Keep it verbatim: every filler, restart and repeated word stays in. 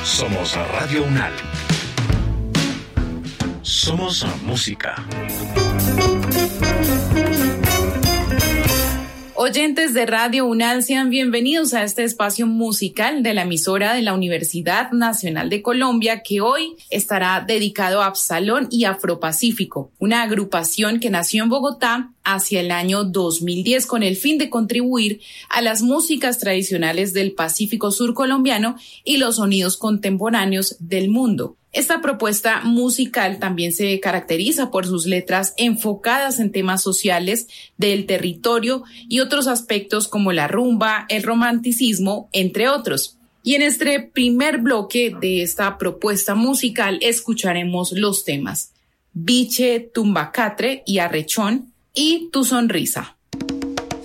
Somos Radio UNAL. Somos música. Oyentes de Radio UNAL, sean bienvenidos a este espacio musical de la emisora de la Universidad Nacional de Colombia, que hoy estará dedicado a Absalón y Afropacífico, una agrupación que nació en Bogotá hacia el año dos mil diez con el fin de contribuir a las músicas tradicionales del Pacífico Sur colombiano y los sonidos contemporáneos del mundo. Esta propuesta musical también se caracteriza por sus letras enfocadas en temas sociales del territorio y otros aspectos como la rumba, el romanticismo, entre otros. Y en este primer bloque de esta propuesta musical escucharemos los temas Biche, Tumbacatre y Arrechón y Tu Sonrisa.